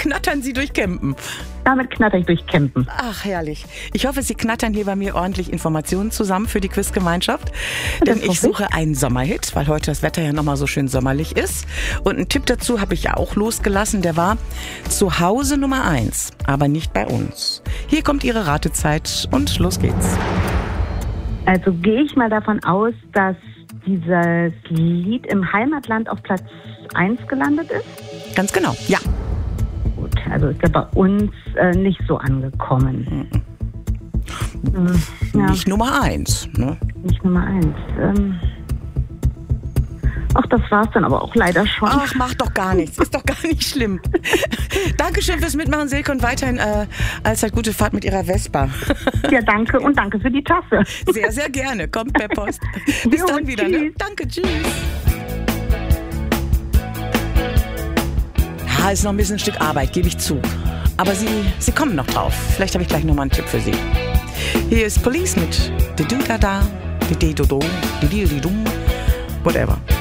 knattern Sie durch Campen. Damit knatter ich durch Campen. Ach, herrlich. Ich hoffe, Sie knattern hier bei mir ordentlich Informationen zusammen für die Quizgemeinschaft. Denn ich suche einen Sommerhit, weil heute das Wetter ja nochmal so schön sommerlich ist. Und einen Tipp dazu habe ich ja auch losgelassen. Der war zu Hause Nummer 1, aber nicht bei uns. Hier kommt Ihre Ratezeit und los geht's. Also gehe ich mal davon aus, dass dieses Lied im Heimatland auf Platz 1 gelandet ist? Ganz genau, ja. Gut, also ist er bei uns nicht so angekommen. Ja. Nicht Nummer 1, ne? Nicht Nummer 1. Ach, das war's dann aber auch leider schon. Ach, macht doch gar nichts. Ist doch gar nicht schlimm. Dankeschön fürs Mitmachen, Silke, und weiterhin allzeit gute Fahrt mit Ihrer Vespa. Ja, danke und danke für die Tasse. Sehr, sehr gerne. Kommt per Post. Bis Jo, dann wieder. Ne? Danke, tschüss. Ja, ist noch ein bisschen ein Stück Arbeit, gebe ich zu. Aber Sie kommen noch drauf. Vielleicht habe ich gleich noch mal einen Tipp für Sie. Hier ist Police mit Whatever.